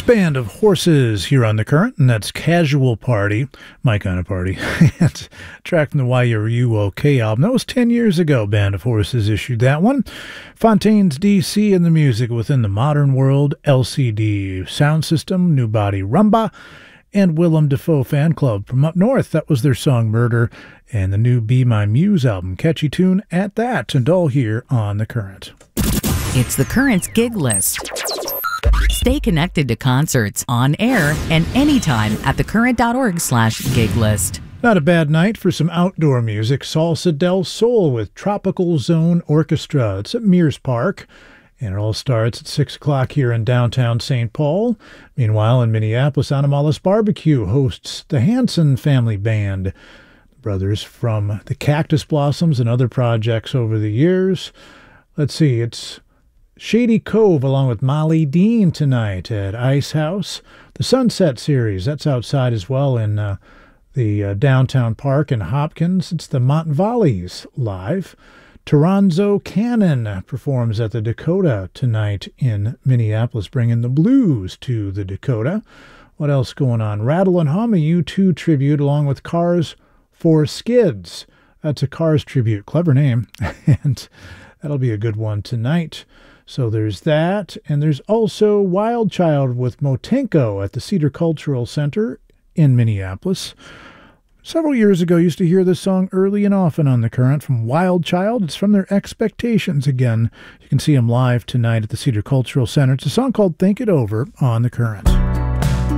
Band of Horses here on The Current, and that's Casual Party, my kind of party. And track from the YRUOK album. That was 10 years ago, Band of Horses issued that one. Fontaine's DC and the Music Within the Modern World, LCD Sound System, New Body Rumba, and Willem Dafoe Fan Club from up north. That was their song Murder, and the new Be My Muse album. Catchy tune at that, and all here on The Current. It's The Current's gig list. Stay connected to concerts on air and anytime at thecurrent.org/gig list. Not a bad night for some outdoor music. Salsa del Sol with Tropical Zone Orchestra. It's at Mears Park, and it all starts at 6 o'clock here in downtown St. Paul. Meanwhile, in Minneapolis, Animalis Barbecue hosts the Hanson Family Band, the brothers from the Cactus Blossoms and other projects over the years. Let's see, it's Shady Cove along with Molly Dean tonight at Ice House. The Sunset Series, that's outside as well in the downtown park in Hopkins. It's the Montvalleys live. Toronzo Cannon performs at the Dakota tonight in Minneapolis, bringing the blues to the Dakota. What else going on? Rattle and Hum, a U2 tribute along with Cars for Skids. That's a Cars tribute. Clever name. And that'll be a good one tonight. So there's that, and there's also Wild Child with Motenko at the Cedar Cultural Center in Minneapolis. Several years ago, I used to hear this song early and often on The Current from Wild Child. It's from their Expectations again. You can see them live tonight at the Cedar Cultural Center. It's a song called Think It Over on The Current.